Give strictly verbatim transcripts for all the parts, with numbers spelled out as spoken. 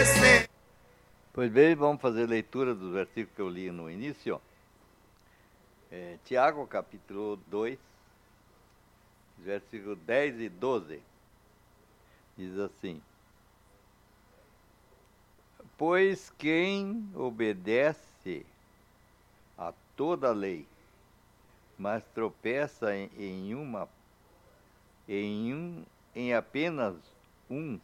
esquecer. Pois bem, vamos fazer leitura dos versículos que eu li no início. É, Tiago, capítulo dois, versículos dez e doze. Diz assim: Pois quem obedece a toda a lei, mas tropeça em, em uma, em um, em apenas um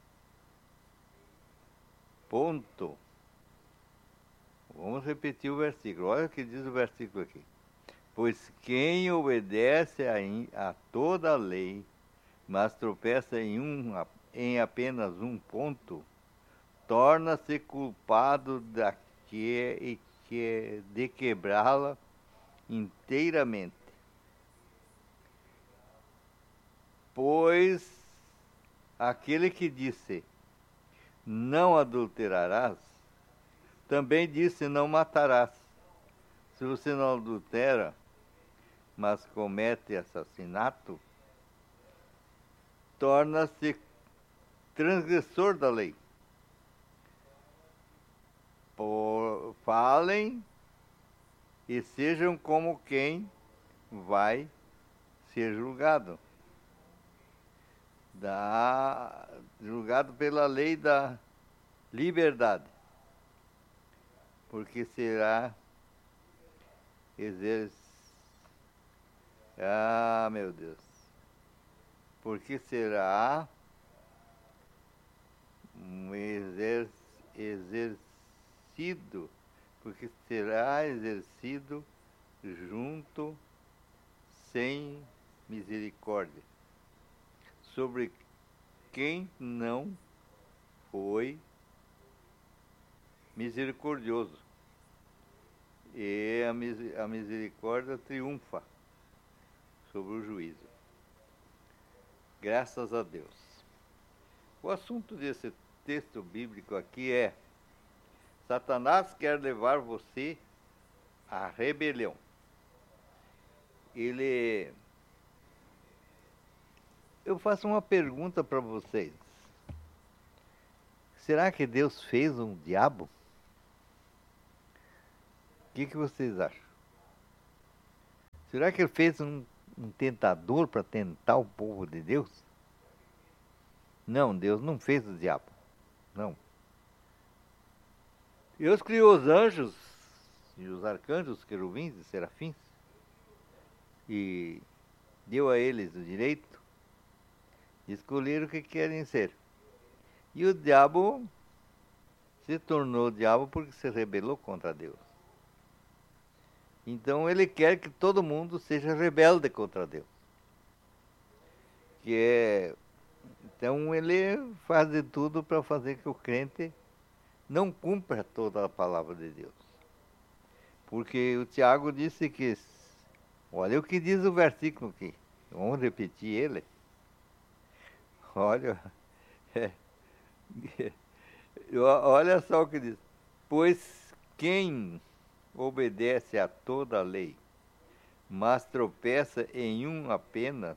ponto. Vamos repetir o versículo. Olha o que diz o versículo aqui. Pois quem obedece a, a toda a lei, mas tropeça em, um, em apenas um ponto, torna-se culpado da que, que, de quebrá-la inteiramente. Pois aquele que disse, não adulterarás, também disse, não matarás. Se você não adultera, mas comete assassinato, torna-se transgressor da lei. Por, falem e sejam como quem vai ser julgado. Da, julgado pela lei da liberdade. Porque será exerc... Ah, meu Deus. Porque será um exer... exercido, porque será exercido junto, sem misericórdia, sobre quem não foi misericordioso. E a misericórdia triunfa sobre o juízo. Graças a Deus. O assunto desse texto bíblico aqui é: Satanás quer levar você à rebelião. Ele... Eu faço uma pergunta para vocês. Será que Deus fez um diabo? O que, que vocês acham? Será que ele fez um, um tentador para tentar o povo de Deus? Não, Deus não fez o diabo. Não. Deus criou os anjos e os arcanjos, os querubins e serafins, e deu a eles o direito de escolher o que querem ser. E o diabo se tornou diabo porque se rebelou contra Deus. Então ele quer que todo mundo seja rebelde contra Deus. Que é... Então ele faz de tudo para fazer que o crente não cumpra toda a palavra de Deus. Porque o Tiago disse que... Olha o que diz o versículo aqui. Vamos repetir ele. Olha... É, olha só o que diz. Pois quem obedece a toda a lei, mas tropeça em um apenas,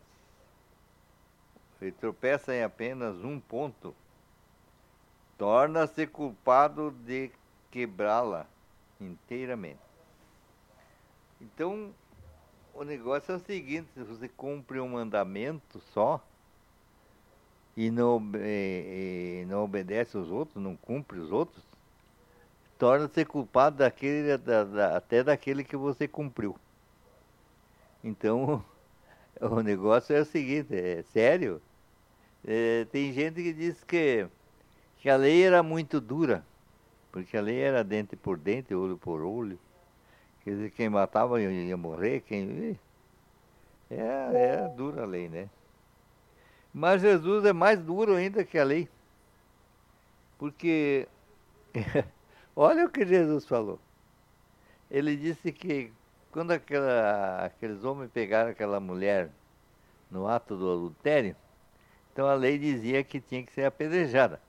e tropeça em apenas um ponto, torna-se culpado de quebrá-la inteiramente. Então, o negócio é o seguinte: se você cumpre um mandamento só e não, e, e não obedece os outros, não cumpre os outros, torna-se culpado daquele, da, da, até daquele que você cumpriu. Então, o negócio é o seguinte, é sério. É, tem gente que diz que, que a lei era muito dura, porque a lei era dente por dente, olho por olho. Quer dizer, quem matava ia, ia morrer, quem... É, é dura a lei, né? Mas Jesus é mais duro ainda que a lei. Porque, olha o que Jesus falou. Ele disse que quando aquela, aqueles homens pegaram aquela mulher no ato do adultério, então a lei dizia que tinha que ser apedrejada.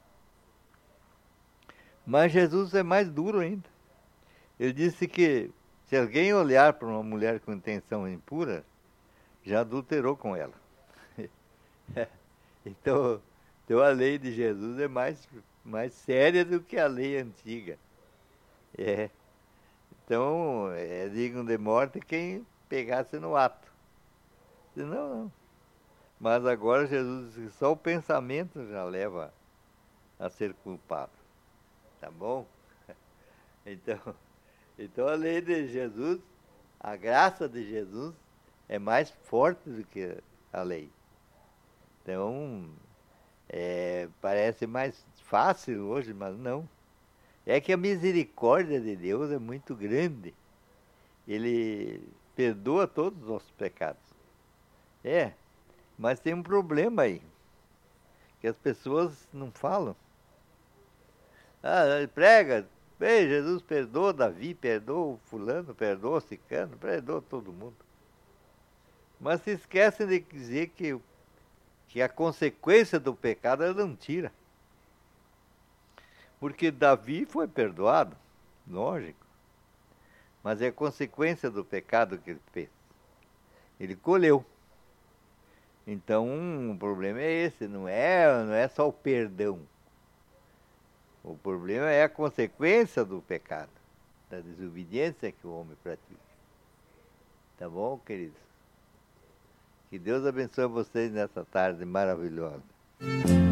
Mas Jesus é mais duro ainda. Ele disse que se alguém olhar para uma mulher com intenção impura, já adulterou com ela. Então, então a lei de Jesus é mais, mais séria do que a lei antiga. É. Então, é digno de morte quem pegasse no ato. Senão, não. Mas agora Jesus diz que só o pensamento já leva a ser culpado. Tá bom? Então, então a lei de Jesus, a graça de Jesus é mais forte do que a lei. Então, é, parece mais fácil hoje, mas não. É que a misericórdia de Deus é muito grande. Ele perdoa todos os nossos pecados. É, mas tem um problema aí, que as pessoas não falam. Ah, ele prega, bem, Jesus perdoa Davi, perdoa o fulano, perdoa o cicano, perdoa todo mundo. Mas se esquecem de dizer que, que a consequência do pecado ela não tira. Porque Davi foi perdoado, lógico, mas é a consequência do pecado que ele fez. Ele colheu. Então, o problema é esse, não é, não é só o perdão. O problema é a consequência do pecado, da desobediência que o homem pratica. Tá bom, queridos? Que Deus abençoe vocês nessa tarde maravilhosa.